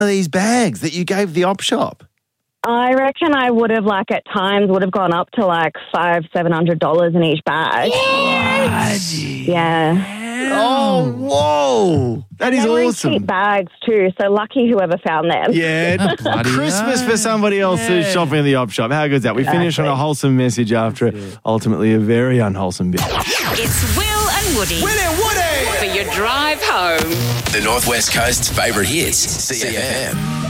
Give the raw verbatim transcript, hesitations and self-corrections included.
of these bags that you gave the op shop? I reckon I would have, like, at times would have gone up to like five, seven hundred dollars in each bag. Yeah. Oh, whoa. That is They were in awesome. cheap bags too, so lucky whoever found them. Yeah, Bloody Christmas hell. for somebody else who's Yeah. shopping in the op shop. How good's that? We finish on a wholesome message after ultimately a very unwholesome bit. It's Will and Woody. Willie Woody! For your drive home. The Northwest Coast's favourite hits. C F M.